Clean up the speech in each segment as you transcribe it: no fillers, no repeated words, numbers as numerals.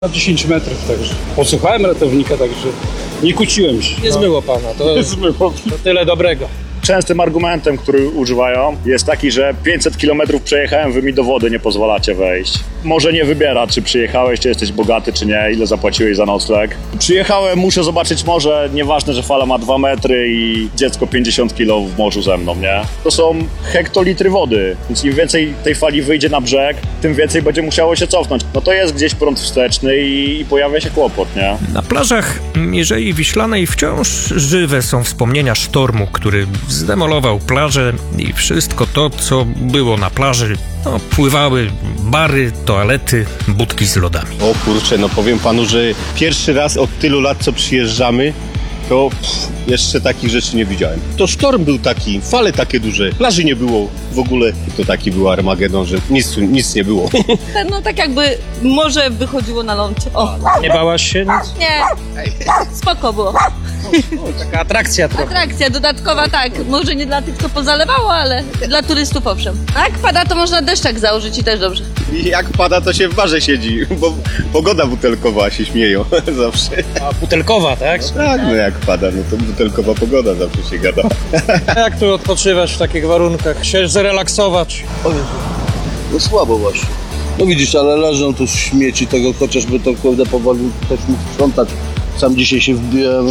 Na 10 metrów, także posłuchałem ratownika, także nie kłóciłem się. Nie zmyło pana, to zmyło. tyle dobrego. Częstym argumentem, który używają, jest taki, że 500 km przejechałem, wy mi do wody nie pozwalacie wejść. Może nie wybiera, czy przyjechałeś, czy jesteś bogaty, czy nie, ile zapłaciłeś za nocleg. Przyjechałem, muszę zobaczyć morze, nieważne, że fala ma 2 metry i dziecko 50 kg w morzu ze mną, nie? To są hektolitry wody, więc im więcej tej fali wyjdzie na brzeg, tym więcej będzie musiało się cofnąć. No to jest gdzieś prąd wsteczny i pojawia się kłopot, nie? Na plażach Mierzei Wiślanej wciąż żywe są wspomnienia sztormu, który zdemolował plażę i wszystko to, co było na plaży. No, pływały bary, toalety, budki z lodami. O kurczę, no powiem panu, że pierwszy raz od tylu lat, co przyjeżdżamy, to jeszcze takich rzeczy nie widziałem. To sztorm był taki, fale takie duże, plaży nie było w ogóle. I to taki był Armagedon, że nic nie było. No tak jakby morze wychodziło na ląd. O, Nie bałaś się nic? nie, spoko było. Taka atrakcja trochę. Atrakcja dodatkowa, tak, może nie dla tych, co pozalewało, ale dla turystów owszem. A jak pada, to można deszczak założyć i też dobrze. I jak pada, to się w barze siedzi, bo pogoda butelkowa, się śmieją zawsze. A butelkowa, tak? Tak, no jak pada, no to butelkowa pogoda zawsze się gada. A jak tu odpoczywać w takich warunkach? Się zrelaksować? No słabo właśnie. No widzisz, ale leżą tu śmieci tego, chociażby to kurde powoli też mógł sprzątać. Sam dzisiaj się wbiłem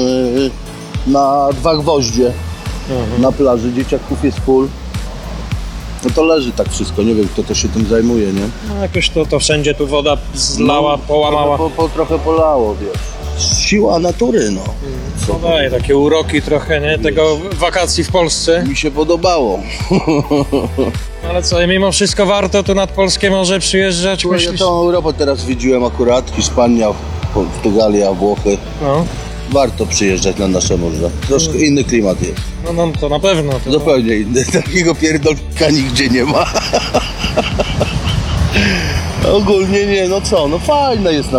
na 2 gwoździe na plaży, dzieciaków jest full. No to leży tak wszystko, nie wiem kto to się tym zajmuje, nie? No jakoś to wszędzie tu woda zlała, połamała. Trochę polało, wiesz. Siła natury, no. Co? No daje takie uroki trochę, nie? Tego wakacji w Polsce. Mi się podobało. Ale co, mimo wszystko warto tu nad polskie morze przyjeżdżać, Ja myślisz? tą Europę teraz widziałem akurat. Hiszpania, Portugalia, Włochy. No, Warto przyjeżdżać na nasze morze. Troszkę inny klimat jest. no to na pewno. To Zupełnie inny. Takiego pierdolka nigdzie nie ma. Ogólnie nie, no co, no fajne jest na